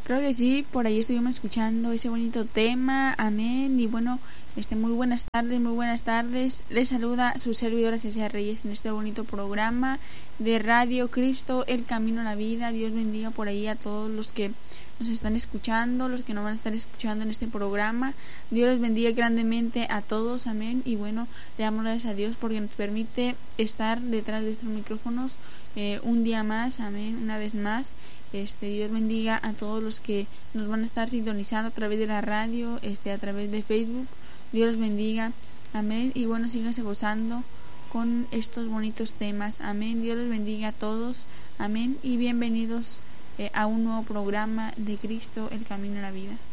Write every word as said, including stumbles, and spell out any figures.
Creo que sí, por ahí estuvimos escuchando ese bonito tema, amén. Y bueno, este muy buenas tardes, muy buenas tardes. Les saluda su servidora Cecilia Reyes en este bonito programa de Radio Cristo, el camino a la vida. Dios bendiga por ahí a todos los que nos están escuchando, los que no van a estar escuchando en este programa. Dios los bendiga grandemente a todos, amén. Y bueno, le damos gracias a Dios porque nos permite estar detrás de estos micrófonos eh, un día más, amén, una vez más. Este, Dios bendiga a todos los que nos van a estar sintonizando a través de la radio, este, a través de Facebook. Dios los bendiga, amén. Y bueno, síganse gozando con estos bonitos temas, amén. Dios los bendiga a todos, amén. Y bienvenidos eh, a un nuevo programa de Cristo, el camino a la vida.